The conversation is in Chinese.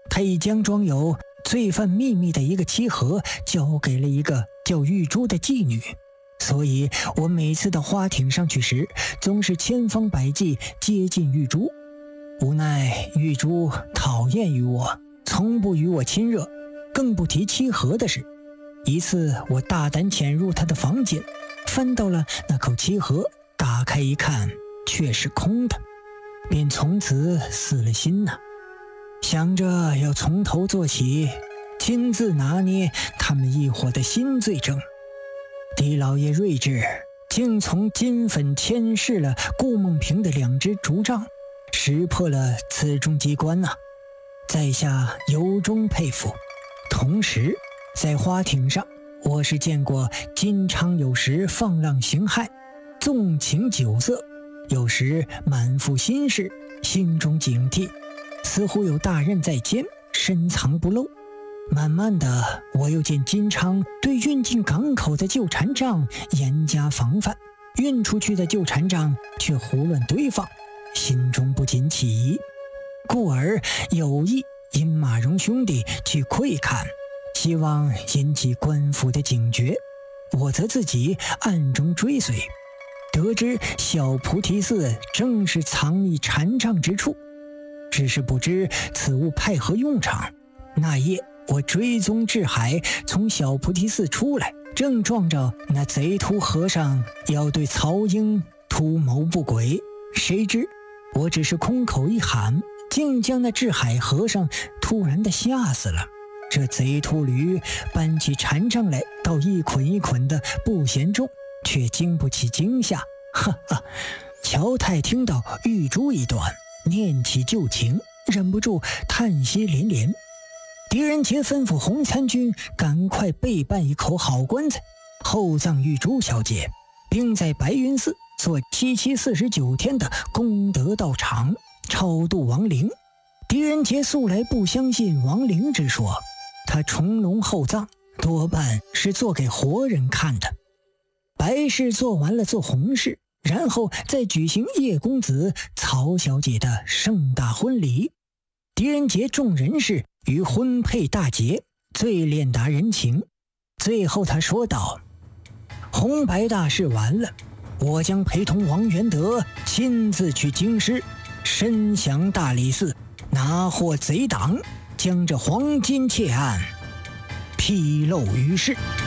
他已将装有罪犯秘密的一个漆盒交给了一个叫玉珠的妓女，所以我每次到花艇上去时，总是千方百计接近玉珠。无奈玉珠讨厌于我，从不与我亲热，更不提漆盒的事。一次我大胆潜入她的房间，翻到了那口漆盒，打开一看却是空的，便从此死了心呐。想着要从头做起，亲自拿捏他们一伙的新罪证。狄老爷睿智，竟从金粉牵制了顾梦平的2只竹杖，识破了此中机关呐，在下由衷佩服。同时在花艇上，我是见过金昌有时放浪形骸，纵情酒色，有时满腹心事，心中警惕，似乎有大任在肩，深藏不露。慢慢的，我又见金昌对运进港口的旧禅杖严加防范，运出去的旧禅杖却胡乱堆放，心中不禁起疑，故而有意引马荣兄弟去窥看，希望引起官府的警觉。我则自己暗中追随，得知小菩提寺正是藏匿禅杖之处，只是不知此物派何用场。那夜我追踪至海，从小菩提寺出来，正撞着那贼秃和尚要对曹英图谋不轨，谁知我只是空口一喊，竟将那智海和尚突然的吓死了。这贼秃驴搬起禅杖来，倒一捆一捆的不嫌重，却经不起惊吓。哈哈！乔太听到玉珠一段，念起旧情，忍不住叹息连连。狄仁杰吩咐洪参军赶快备办一口好棺材，厚葬玉珠小姐，并在白云寺做7749天的功德道场，超度亡灵。狄仁杰素来不相信亡灵之说，他从容厚葬多半是做给活人看的。白事做完了，做红事，然后再举行叶公子曹小姐的盛大婚礼。狄仁杰众人士与婚配大捷，最练达人情。最后他说道：红白大事完了，我将陪同王元德亲自去京师，深降大理寺，拿获贼党，将这黄金窃案披露于世。